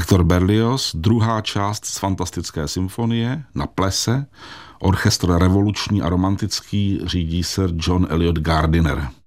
Hector Berlioz, druhá část z fantastické symfonie na plese, orchestr revoluční a romantický řídí sir John Eliot Gardiner.